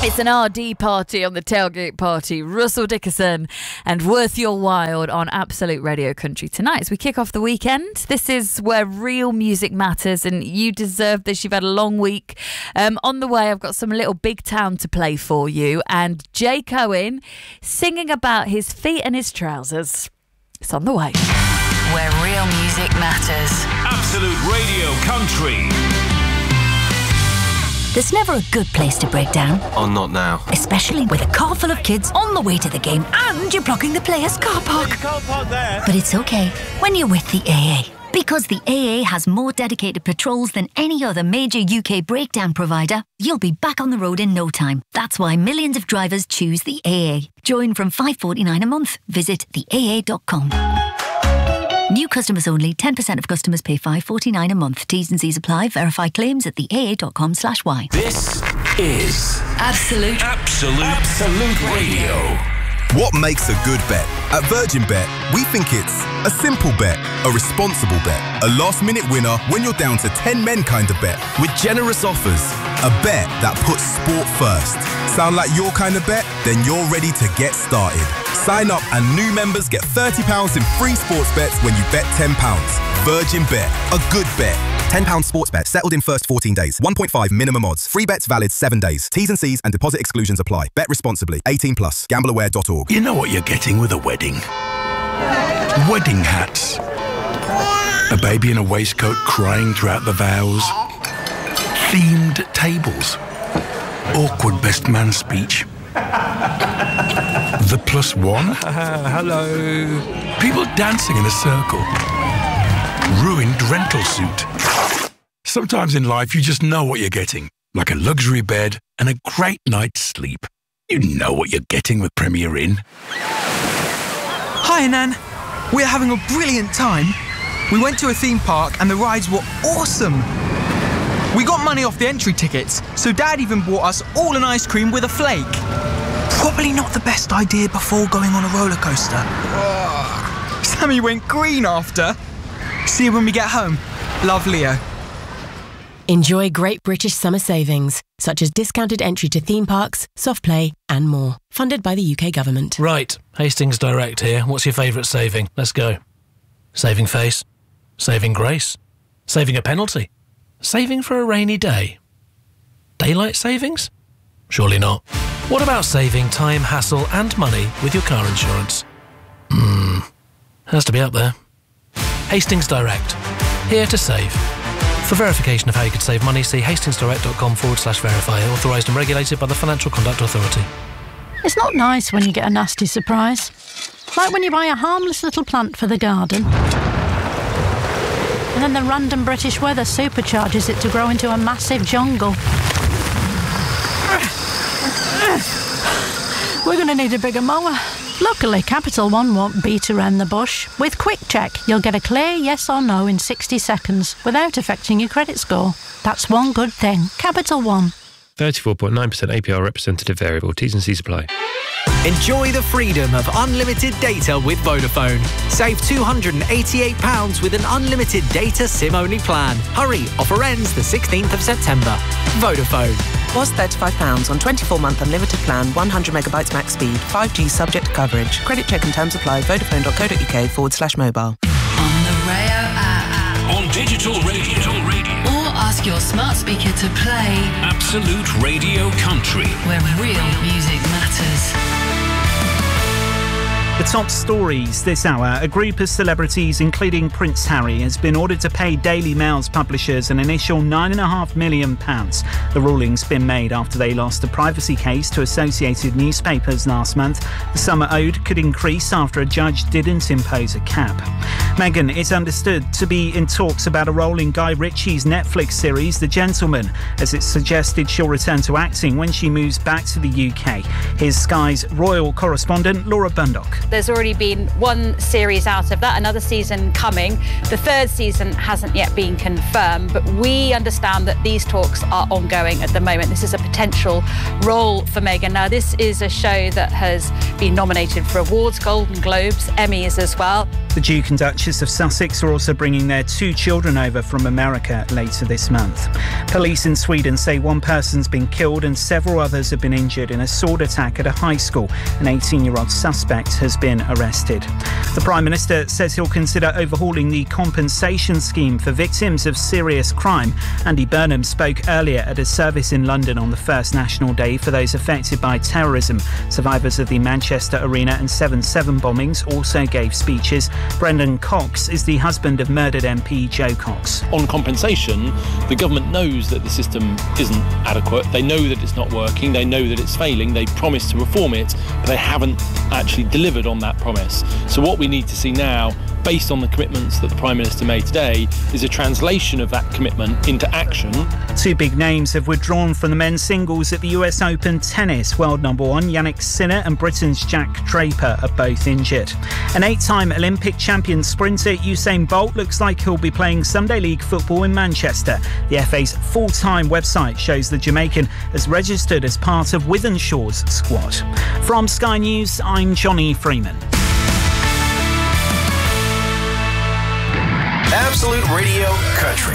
It's an RD party on the Tailgate Party. Russell Dickerson and Worth Your While on Absolute Radio Country tonight as we kick off the weekend. This is where real music matters, and you deserve this. You've had a long week. On the way, I've got some little Big Town to play for you, and Jay Cohen singing about his feet and his trousers. It's on the way. Where real music matters. Absolute Radio Country. There's never a good place to break down. Oh, not now. Especially with a car full of kids on the way to the game and you're blocking the players' car park. You can't park there. But it's okay when you're with the AA. Because the AA has more dedicated patrols than any other major UK breakdown provider, you'll be back on the road in no time. That's why millions of drivers choose the AA. Join from $5.49 a month. Visit theaa.com. New customers only. 10% of customers pay $5.49 a month. T's and C's apply. Verify claims at theaa.com/y. This is Absolute Radio. What makes a good bet? At Virgin Bet, we think it's a simple bet, a responsible bet, a last-minute winner when you're down to 10 men kind of bet, with generous offers. A bet that puts sport first. Sound like your kind of bet? Then you're ready to get started. Sign up and new members get £30 in free sports bets when you bet £10. Virgin Bet. A good bet. £10 sports bet settled in first 14 days. 1.5 minimum odds. Free bets valid 7 days. T's and C's and deposit exclusions apply. Bet responsibly. 18+. Gambleaware.org. You know what you're getting with a wedding? Wedding hats. A baby in a waistcoat crying throughout the vows. Themed tables. Awkward best man speech. The +1. Hello. People dancing in a circle. Ruined rental suit. Sometimes in life you just know what you're getting. Like a luxury bed and a great night's sleep. You know what you're getting with Premier Inn. Hi, Nan. We're having a brilliant time. We went to a theme park and the rides were awesome. We got money off the entry tickets, so Dad even bought us all an ice cream with a flake. Probably not the best idea before going on a roller coaster. Sammy went green after. See you when we get home. Love, Leo. Enjoy great British summer savings, such as discounted entry to theme parks, soft play and more. Funded by the UK government. Right, Hastings Direct here. What's your favourite saving? Let's go. Saving face? Saving grace? Saving a penalty? Saving for a rainy day? Daylight savings? Surely not. What about saving time, hassle and money with your car insurance? Has to be up there. Hastings Direct. Here to save. For verification of how you could save money, see hastingsdirect.com/verify. Authorised and regulated by the Financial Conduct Authority. It's not nice when you get a nasty surprise. Like when you buy a harmless little plant for the garden. And then the random British weather supercharges it to grow into a massive jungle. We're going to need a bigger mower. Luckily, Capital One won't beat around the bush. With Quick Check, you'll get a clear yes or no in 60 seconds without affecting your credit score. That's one good thing. Capital One. 34.9% APR representative variable. T's and C's apply. Enjoy the freedom of unlimited data with Vodafone. Save £288 with an unlimited data SIM-only plan. Hurry, offer ends the 16th of September. Vodafone. Was £35 on 24-month unlimited plan, 100 megabytes max speed, 5G subject to coverage. Credit check and terms apply. Vodafone.co.uk/mobile. On the Rayo app. On digital radio. Or ask your smart speaker to play Absolute Radio Country. where real music matters. The top stories this hour. A group of celebrities, including Prince Harry, has been ordered to pay Daily Mail's publishers an initial £9.5 million. The ruling's been made after they lost a privacy case to Associated Newspapers last month. The sum owed could increase after a judge didn't impose a cap. Meghan is understood to be in talks about a role in Guy Ritchie's Netflix series The Gentleman, as it's suggested she'll return to acting when she moves back to the UK. Here's Sky's royal correspondent Laura Bundock. There's already been one series out of that, another season coming. The third season hasn't yet been confirmed, but we understand that these talks are ongoing at the moment. This is a potential role for Meghan. Now, this is a show that has been nominated for awards, Golden Globes, Emmys as well. The Duke and Duchess of Sussex are also bringing their 2 children over from America later this month. Police in Sweden say one person's been killed and several others have been injured in a sword attack at a high school. An 18-year-old suspect has been arrested. The Prime Minister says he'll consider overhauling the compensation scheme for victims of serious crime. Andy Burnham spoke earlier at a service in London on the first National Day for those affected by terrorism. Survivors of the Manchester Arena and 7/7 bombings also gave speeches. Brendan Cox is the husband of murdered MP Joe Cox. On compensation, the government knows that the system isn't adequate. They know that it's not working. They know that it's failing. They promised to reform it, but they haven't actually delivered on that promise. So what we need to see now, based on the commitments that the Prime Minister made today, is a translation of that commitment into action. 2 big names have withdrawn from the men's singles at the US Open tennis. World number 1 Yannick Sinner and Britain's Jack Draper are both injured. An 8-time Olympic champion sprinter Usain Bolt looks like he'll be playing Sunday League football in Manchester. The FA's full-time website shows the Jamaican has registered as part of Wythenshaw's squad. From Sky News, I'm Johnny Freeman. Absolute Radio Country.